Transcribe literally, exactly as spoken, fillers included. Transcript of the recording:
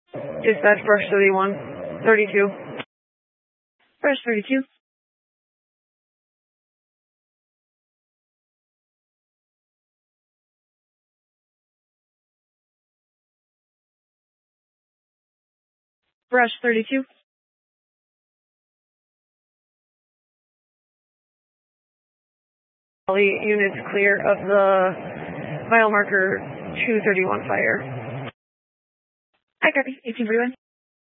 Dispatch, brush thirty-one, thirty-two. Brush thirty-two. Brush thirty-two. All the units clear of the mile marker two thirty-one fire. I copy. eighteen forty-one.